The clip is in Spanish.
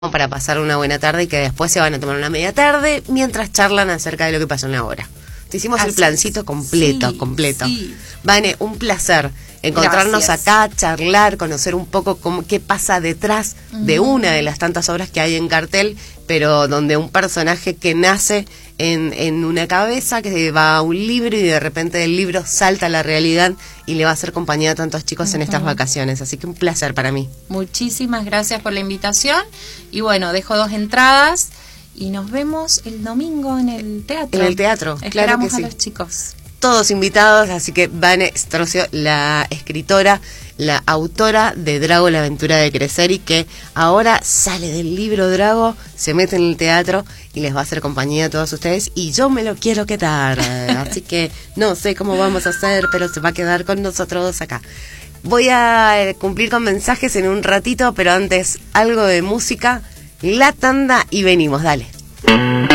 para pasar una buena tarde y que después se van a tomar una media tarde mientras charlan acerca de lo que pasó en la hora. Te hicimos el plancito completo. Sí. Vane, un placer encontrarnos acá, charlar, conocer un poco qué pasa detrás de una de las tantas obras que hay en cartel, pero donde un personaje que nace en una cabeza, que va a un libro y de repente del libro salta a la realidad y le va a hacer compañía a tantos chicos en estas vacaciones. Así que un placer para mí. Muchísimas gracias por la invitación. Y bueno, dejo 2 entradas y nos vemos el domingo en el teatro. En el teatro, Esperamos claro que a los chicos. Todos invitados, así que Vane Strocio, la escritora, la autora de Drago, la aventura de crecer, y que ahora sale del libro Drago, se mete en el teatro y les va a hacer compañía a todos ustedes, y yo me lo quiero quedar, así que no sé cómo vamos a hacer, pero se va a quedar con nosotros acá. Voy a cumplir con mensajes en un ratito, pero antes algo de música, la tanda y venimos, dale.